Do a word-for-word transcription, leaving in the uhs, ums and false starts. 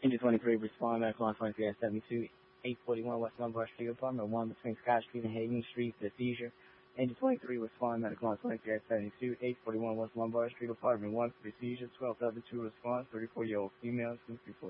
Engine twenty-three, respond, medical on twenty-three at seventy-two, eight forty-one West Lombard Street, apartment one between Scott Street and Hagen Street, the seizure. Engine twenty-three, respond, medical on twenty-three at seventy-two, eight forty-one West Lombard Street, apartment one for the seizure, twelve seventy-two, response, thirty-four-year-old female, two three four.